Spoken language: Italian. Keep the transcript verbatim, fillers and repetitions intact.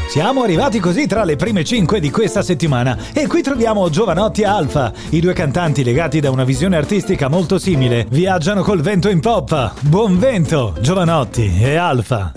Siamo arrivati così tra le prime cinque di questa settimana e qui troviamo Jovanotti e Alfa. I due cantanti, legati da una visione artistica molto simile, viaggiano col vento in poppa. Buon vento, Jovanotti e Alfa.